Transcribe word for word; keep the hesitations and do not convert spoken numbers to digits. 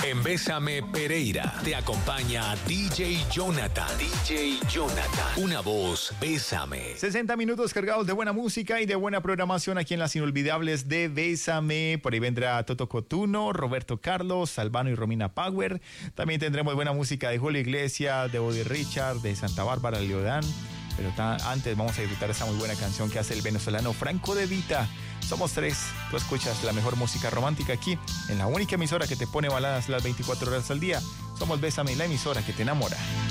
En Bésame Pereira te acompaña D J Jonathan. D J Jonathan. Una voz, Bésame. sesenta minutos cargados de buena música y de buena programación aquí en las inolvidables de Bésame. Por ahí vendrá Toto Cotuno, Roberto Carlos, Albano y Romina Power. También tendremos buena música de Julio Iglesias, de Body Richard, de Santa Bárbara Leodán. Pero ta- antes vamos a disfrutar esta muy buena canción que hace el venezolano Franco De Vita. Somos tres. Tú escuchas la mejor música romántica aquí, en la única emisora que te pone baladas las veinticuatro horas al día. Somos Bésame, la emisora que te enamora.